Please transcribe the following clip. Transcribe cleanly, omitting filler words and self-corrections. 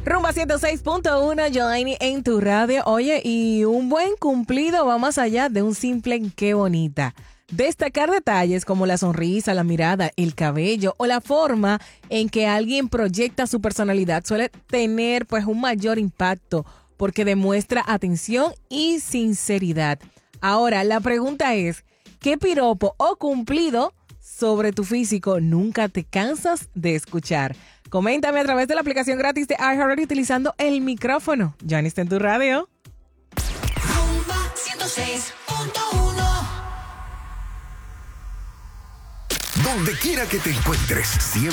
Rumba 106.1, Joanny en tu radio. Oye, y un buen cumplido va más allá de un simple qué bonita. Destacar detalles como la sonrisa, la mirada, el cabello o la forma en que alguien proyecta su personalidad suele tener pues un mayor impacto porque demuestra atención y sinceridad. Ahora, la pregunta es, ¿qué piropo o cumplido sobre tu físico nunca te cansas de escuchar? Coméntame a través de la aplicación gratis de iHeartRadio utilizando el micrófono. Joanny está en tu radio. Rumba 106.1. Donde quiera que te encuentres, siempre